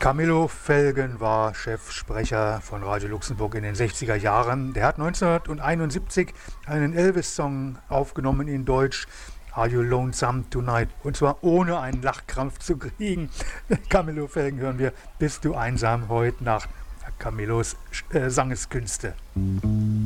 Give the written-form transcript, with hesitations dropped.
Camillo Felgen war Chefsprecher von Radio Luxemburg in den 60er Jahren. Der hat 1971 einen Elvis-Song aufgenommen in Deutsch, Are You Lonesome Tonight? Und zwar ohne einen Lachkrampf zu kriegen. Camillo Felgen hören wir, Bist du einsam heute Nacht? Camillos Sangeskünste.